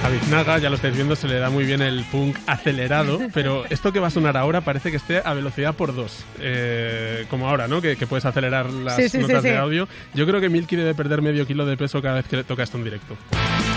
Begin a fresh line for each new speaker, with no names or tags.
Javi Naga, ya lo estáis viendo, se le da muy bien el punk acelerado, pero esto que va a sonar ahora parece que esté a velocidad por 2, como ahora, ¿no? Que puedes acelerar las notas de audio. Yo creo que Milky debe perder medio kilo de peso cada vez que le toca esto en directo.